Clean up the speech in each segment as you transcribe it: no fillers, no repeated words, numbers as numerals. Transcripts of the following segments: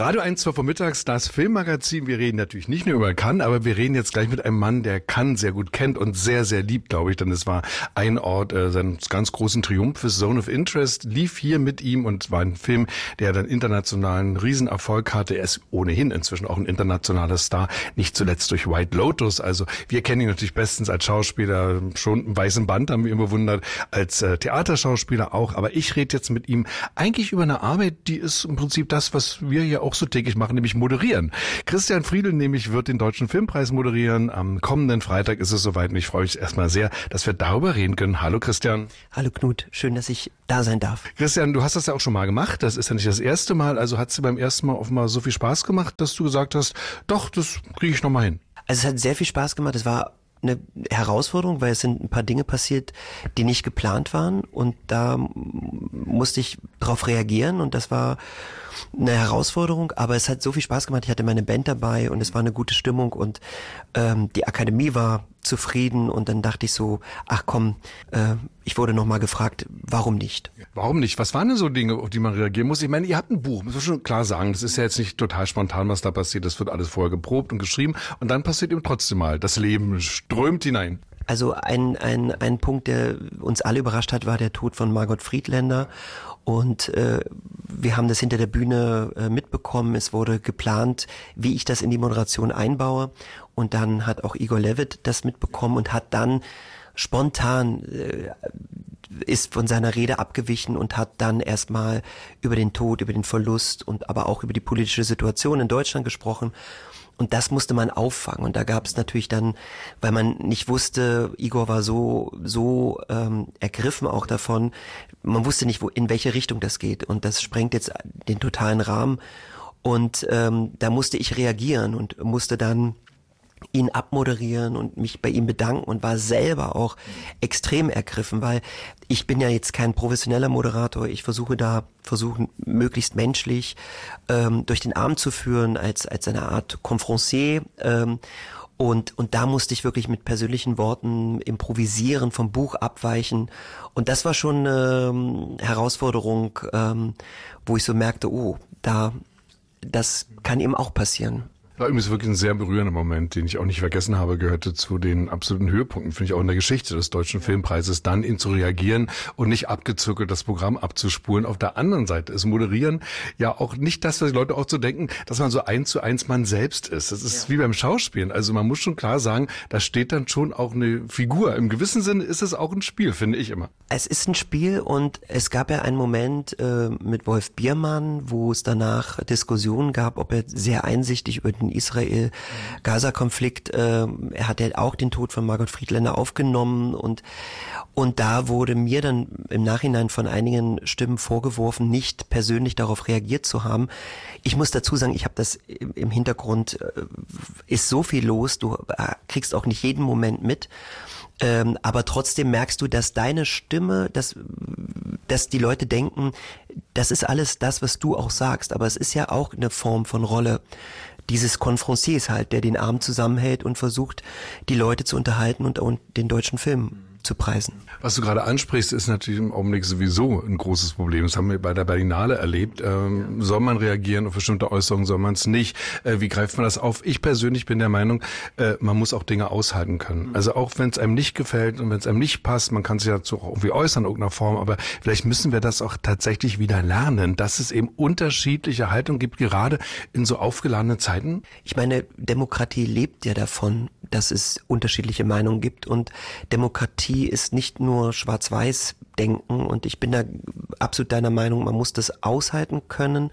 Radio 1, 12 Uhr mittags, das Filmmagazin. Wir reden natürlich nicht nur über Cannes, aber wir reden jetzt gleich mit einem Mann, der Cannes sehr gut kennt und sehr, sehr liebt, glaube ich. Denn es war ein Ort seines ganz großen Triumphes. Zone of Interest lief hier mit ihm und war ein Film, der dann internationalen Riesenerfolg hatte. Er ist ohnehin inzwischen auch ein internationaler Star, nicht zuletzt durch White Lotus. Also wir kennen ihn natürlich bestens als Schauspieler, schon im Weißen Band haben wir ihn bewundert, als Theaterschauspieler auch. Aber ich rede jetzt mit ihm eigentlich über eine Arbeit, die ist im Prinzip das, was wir hier auch so täglich machen, nämlich moderieren. Christian Friedl nämlich wird den Deutschen Filmpreis moderieren. Am kommenden Freitag ist es soweit und ich freue mich erstmal sehr, dass wir darüber reden können. Hallo Christian. Hallo Knut, schön, dass ich da sein darf. Christian, du hast das ja auch schon mal gemacht. Das ist ja nicht das erste Mal. Also hat es dir beim ersten Mal offenbar so viel Spaß gemacht, dass du gesagt hast, doch, das kriege ich noch mal hin. Also es hat sehr viel Spaß gemacht. Es war eine Herausforderung, weil es sind ein paar Dinge passiert, die nicht geplant waren und da musste ich darauf reagieren und das war eine Herausforderung, aber es hat so viel Spaß gemacht. Ich hatte meine Band dabei und es war eine gute Stimmung und die Akademie war zufrieden und dann dachte ich so, ach komm, ich wurde nochmal gefragt, warum nicht? Warum nicht? Was waren denn so Dinge, auf die man reagieren muss? Ich meine, ihr habt ein Buch, muss man schon klar sagen, das ist ja jetzt nicht total spontan, was da passiert, das wird alles vorher geprobt und geschrieben und dann passiert eben trotzdem mal, das Leben strömt hinein. Also ein Punkt, der uns alle überrascht hat, war der Tod von Margot Friedländer und wir haben das hinter der Bühne mitbekommen. Es wurde geplant, wie ich das in die Moderation einbaue und dann hat auch Igor Levit das mitbekommen und hat dann spontan ist von seiner Rede abgewichen und hat dann erstmal über den Tod, über den Verlust und aber auch über die politische Situation in Deutschland gesprochen. Und das musste man auffangen. Und da gab es natürlich dann, weil man nicht wusste, Igor war so ergriffen auch davon, man wusste nicht, in welche Richtung das geht. Und das sprengt jetzt den totalen Rahmen. Und da musste ich reagieren und musste dann ihn abmoderieren und mich bei ihm bedanken und war selber auch extrem ergriffen, weil ich bin ja jetzt kein professioneller Moderator. Ich versuche möglichst menschlich durch den Abend zu führen als eine Art Confrancier. Und da musste ich wirklich mit persönlichen Worten improvisieren, vom Buch abweichen. Und das war schon eine Herausforderung, wo ich so merkte, das kann eben auch passieren. War übrigens wirklich ein sehr berührender Moment, den ich auch nicht vergessen habe, gehörte zu den absoluten Höhepunkten, finde ich auch in der Geschichte des Deutschen Filmpreises, dann ihn zu reagieren und nicht abgezirkelt das Programm abzuspulen. Auf der anderen Seite ist Moderieren ja auch nicht das, was die Leute auch so denken, dass man so 1:1 man selbst ist. Das ist wie beim Schauspielen. Also man muss schon klar sagen, da steht dann schon auch eine Figur. Im gewissen Sinne ist es auch ein Spiel, finde ich immer. Es ist ein Spiel und es gab ja einen Moment mit Wolf Biermann, wo es danach Diskussionen gab, ob er sehr einsichtig über den Israel-Gaza-Konflikt, er hat ja auch den Tod von Margot Friedländer aufgenommen und da wurde mir dann im Nachhinein von einigen Stimmen vorgeworfen, nicht persönlich darauf reagiert zu haben. Ich muss dazu sagen, ich habe das im Hintergrund, ist so viel los, du kriegst auch nicht jeden Moment mit. Aber trotzdem merkst du, dass deine Stimme, dass die Leute denken, das ist alles das, was du auch sagst. Aber es ist ja auch eine Form von Rolle dieses Confranciers halt, der den Abend zusammenhält und versucht, die Leute zu unterhalten und den deutschen Film zu preisen. Was du gerade ansprichst, ist natürlich im Augenblick sowieso ein großes Problem. Das haben wir bei der Berlinale erlebt. Soll man reagieren auf bestimmte Äußerungen, soll man es nicht? Wie greift man das auf? Ich persönlich bin der Meinung, man muss auch Dinge aushalten können. Also auch wenn es einem nicht gefällt und wenn es einem nicht passt, man kann sich dazu auch irgendwie äußern in irgendeiner Form, aber vielleicht müssen wir das auch tatsächlich wieder lernen, dass es eben unterschiedliche Haltungen gibt, gerade in so aufgeladenen Zeiten. Ich meine, Demokratie lebt ja davon, dass es unterschiedliche Meinungen gibt und Demokratie ist nicht nur Schwarz-Weiß-Denken und ich bin da absolut deiner Meinung, man muss das aushalten können.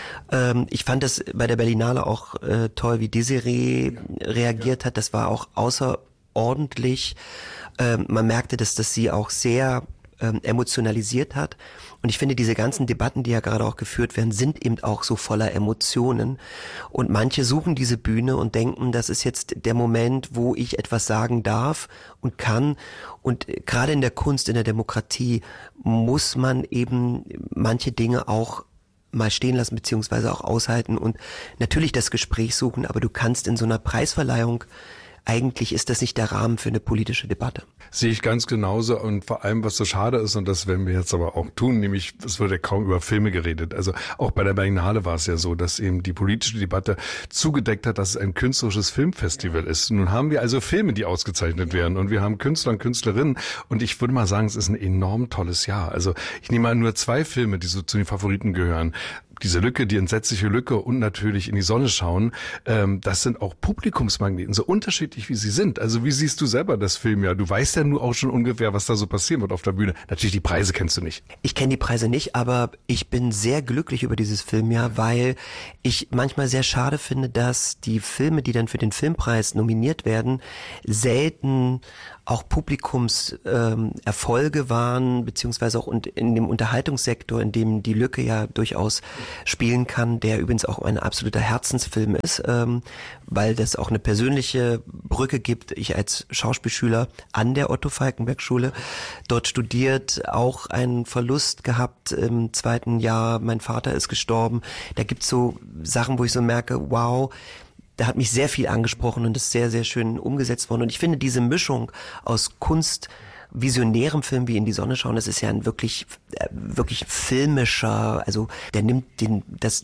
Ich fand das bei der Berlinale auch toll, wie Desiree reagiert hat. Das war auch außerordentlich. Man merkte, dass das sie auch sehr emotionalisiert hat. Und ich finde, diese ganzen Debatten, die ja gerade auch geführt werden, sind eben auch so voller Emotionen. Und manche suchen diese Bühne und denken, das ist jetzt der Moment, wo ich etwas sagen darf und kann. Und gerade in der Kunst, in der Demokratie muss man eben manche Dinge auch mal stehen lassen, beziehungsweise auch aushalten und natürlich das Gespräch suchen. Aber du kannst in so einer Preisverleihung eigentlich ist das nicht der Rahmen für eine politische Debatte. Sehe ich ganz genauso und vor allem, was so schade ist, und das werden wir jetzt aber auch tun, nämlich es wird ja kaum über Filme geredet. Also auch bei der Berlinale war es ja so, dass eben die politische Debatte zugedeckt hat, dass es ein künstlerisches Filmfestival ist. Nun haben wir also Filme, die ausgezeichnet werden und wir haben Künstler und Künstlerinnen und ich würde mal sagen, es ist ein enorm tolles Jahr. Also ich nehme mal nur 2 Filme, die so zu den Favoriten gehören. Diese Lücke, die entsetzliche Lücke und natürlich in die Sonne schauen, das sind auch Publikumsmagneten, so unterschiedlich wie sie sind. Also wie siehst du selber das Filmjahr? Du weißt ja nur auch schon ungefähr, was da so passieren wird auf der Bühne. Natürlich, die Preise kennst du nicht. Ich kenne die Preise nicht, aber ich bin sehr glücklich über dieses Filmjahr, weil ich manchmal sehr schade finde, dass die Filme, die dann für den Filmpreis nominiert werden, selten auch Publikumserfolge waren, beziehungsweise auch in dem Unterhaltungssektor, in dem die Lücke ja durchaus spielen kann, der übrigens auch ein absoluter Herzensfilm ist, weil das auch eine persönliche Brücke gibt. Ich als Schauspielschüler an der Otto-Falckenberg-Schule dort studiert, auch einen Verlust gehabt im 2. Jahr. Mein Vater ist gestorben. Da gibt's so Sachen, wo ich so merke, wow, da hat mich sehr viel angesprochen und ist sehr, sehr schön umgesetzt worden. Und ich finde diese Mischung aus Kunst, visionärem Film wie In die Sonne schauen, das ist ja ein wirklich filmischer, also der nimmt den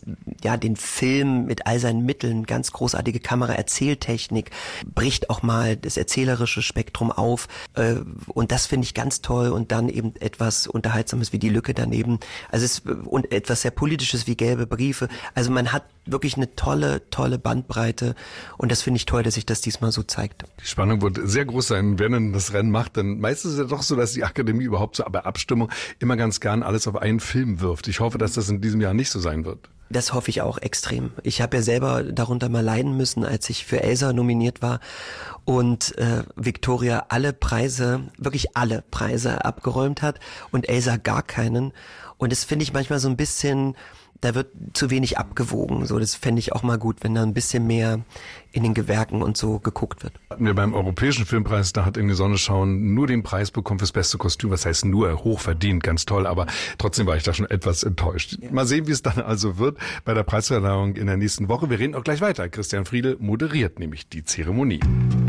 Film mit all seinen Mitteln, ganz großartige Kamera, Erzähltechnik, bricht auch mal das erzählerische Spektrum auf und das finde ich ganz toll und dann eben etwas Unterhaltsames wie Die Lücke daneben, und etwas sehr Politisches wie Gelbe Briefe, also man hat wirklich eine tolle Bandbreite und das finde ich toll, dass sich das diesmal so zeigt. Die Spannung wird sehr groß sein, wenn man das Rennen macht, denn meistens ist es ja doch so, dass die Akademie überhaupt so bei Abstimmung immer ganz gern alles auf einen Film wirft. Ich hoffe, dass das in diesem Jahr nicht so sein wird. Das hoffe ich auch extrem. Ich habe ja selber darunter mal leiden müssen, als ich für Elsa nominiert war und Victoria wirklich alle Preise abgeräumt hat und Elsa gar keinen. Und das finde ich manchmal so ein bisschen, da wird zu wenig abgewogen. So, das fände ich auch mal gut, wenn da ein bisschen mehr in den Gewerken und so geguckt wird. Hatten wir beim Europäischen Filmpreis, da hat In die Sonne schauen nur den Preis bekommen fürs beste Kostüm. Was heißt nur? Hochverdient, ganz toll. Aber trotzdem war ich da schon etwas enttäuscht. Ja. Mal sehen, wie es dann also wird bei der Preisverleihung in der nächsten Woche. Wir reden auch gleich weiter. Christian Friedel moderiert nämlich die Zeremonie.